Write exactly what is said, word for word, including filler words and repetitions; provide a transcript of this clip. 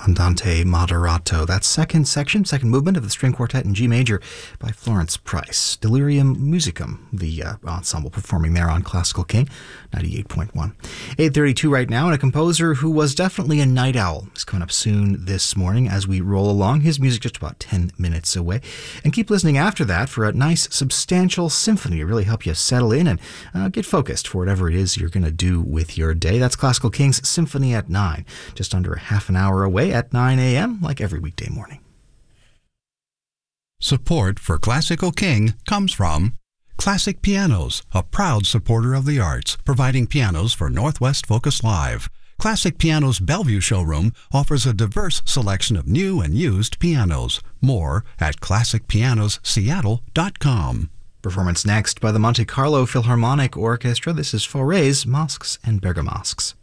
Andante Moderato. That's second section, second movement of the string quartet in G major by Florence Price. Delirium Musicum, the uh, ensemble performing there on Classical King, ninety-eight point one. eight thirty-two right now, and a composer who was definitely a night owl is coming up soon this morning as we roll along. His music just about ten minutes away. And keep listening after that for a nice, substantial symphony to really help you settle in and uh, get focused for whatever it is you're going to do with your day. That's Classical King's Symphony at nine, just under a half an hour away at nine a.m., like every weekday morning. Support for Classical King comes from Classic Pianos, a proud supporter of the arts, providing pianos for Northwest Focus Live. Classic Pianos Bellevue showroom offers a diverse selection of new and used pianos. More at classic pianos seattle dot com. Performance next by the Monte Carlo Philharmonic Orchestra. This is Fauré's Masques and Bergamasques.